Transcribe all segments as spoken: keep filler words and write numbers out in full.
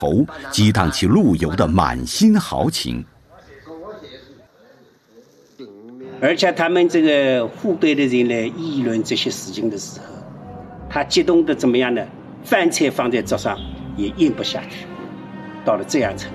头，激荡起陆游的满心豪情。 而且他们这个湖北的人来议论这些事情的时候，他激动的怎么样呢？饭菜放在桌上也咽不下去，到了这样程度。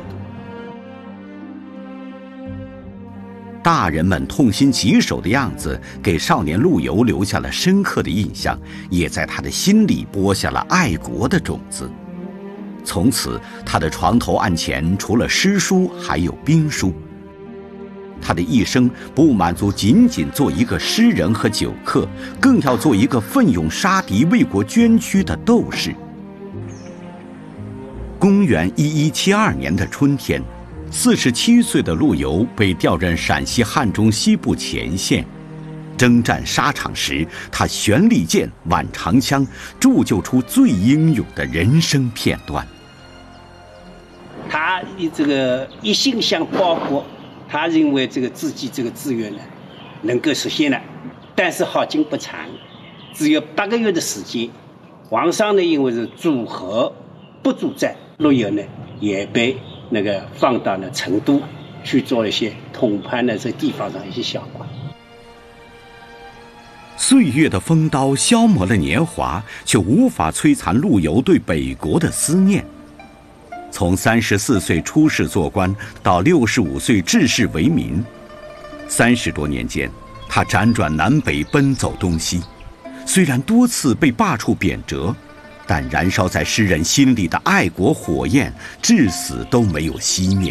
大人们痛心疾首的样子，给少年陆游留下了深刻的印象，也在他的心里播下了爱国的种子。从此，他的床头案前除了诗书，还有兵书。他的一生不满足仅仅做一个诗人和酒客，更要做一个奋勇杀敌、为国捐躯的斗士。公元一一七二年的春天，四十七岁的陆游被调任陕西汉中西部前线。征战沙场时，他悬利剑、挽长枪，铸就出最英勇的人生片段。 他这个一心想报国，他认为这个自己这个志愿呢能够实现了，但是好景不长，只有八个月的时间。皇上呢因为是主和不主战，陆游呢也被那个放到了成都去做一些统判的这地方上一些小官。 岁月的风刀消磨了年华，却无法摧残陆游对北国的思念。从三十四岁出仕做官到六十五岁治世为民，三十多年间，他辗转南北，奔走东西。虽然多次被罢黜贬谪，但燃烧在诗人心里的爱国火焰，至死都没有熄灭。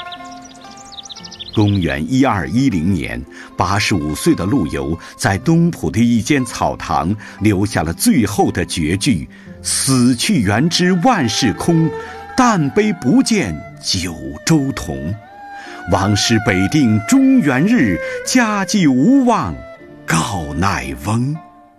公元一二一零年，八十五岁的陆游在东浦的一间草堂留下了最后的绝句：“死去元知万事空，但悲不见九州同。王师北定中原日，家祭无忘告乃翁。”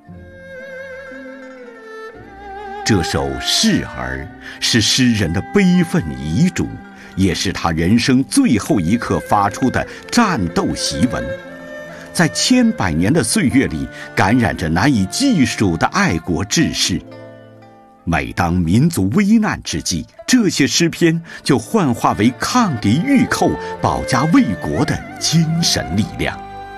这首示儿是诗人的悲愤遗嘱，也是他人生最后一刻发出的战斗檄文，在千百年的岁月里感染着难以计数的爱国志士。每当民族危难之际，这些诗篇就幻化为抗敌御寇、保家卫国的精神力量。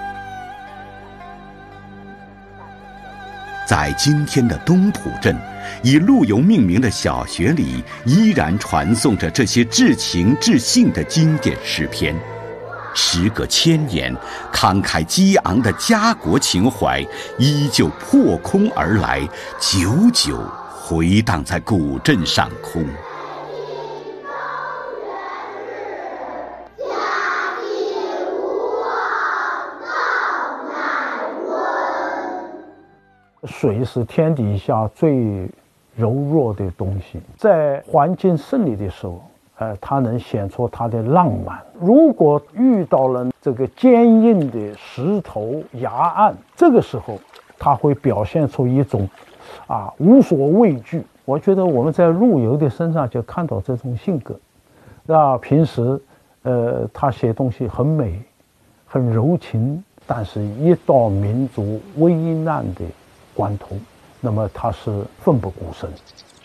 在今天的东浦镇，以陆游命名的小学里，依然传颂着这些至情至性的经典诗篇。时隔千年，慷慨激昂的家国情怀依旧破空而来，久久回荡在古镇上空。 水是天底下最柔弱的东西，在环境胜利的时候，呃，它能显出它的浪漫。如果遇到了这个坚硬的石头崖岸，这个时候，它会表现出一种啊无所畏惧。我觉得我们在陆游的身上就看到这种性格。那平时，呃，他写东西很美，很柔情，但是一到民族危难的关头，那么他是奋不顾身。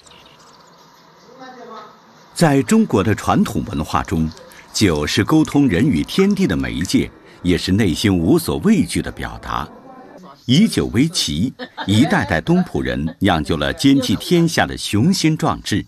在中国的传统文化中，酒是沟通人与天地的媒介，也是内心无所畏惧的表达。以酒为旗，一代代东浦人酿就了兼济天下的雄心壮志。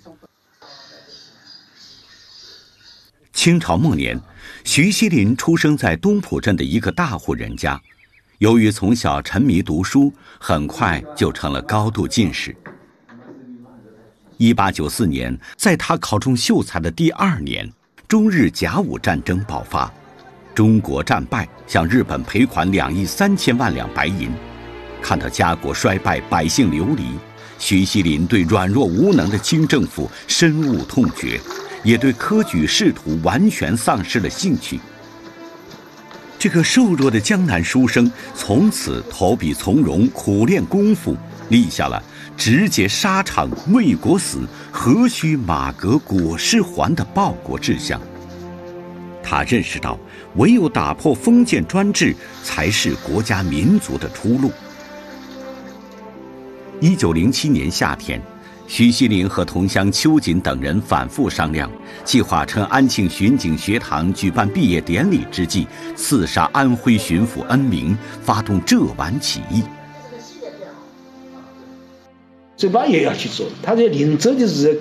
清朝末年，徐锡麟出生在东浦镇的一个大户人家。由于从小沉迷读书，很快就成了高度进士。一八九四年，在他考中秀才的第二年，中日甲午战争爆发，中国战败，向日本赔款两亿三千万两白银。看到家国衰败，百姓流离，徐锡麟对软弱无能的清政府深恶痛绝，也对科举仕途完全丧失了兴趣。这个瘦弱的江南书生从此投笔从戎，苦练功夫，立下了直接沙场为国死，何须马革裹尸还的报国志向。他认识到，唯有打破封建专制，才是国家民族的出路。一九零七年夏天， 徐锡麟和同乡邱瑾等人反复商量，计划趁安庆巡警学堂举办毕业典礼之际，刺杀安徽巡抚恩铭，发动浙皖起义。 嘴巴也要去做，他在临州的时候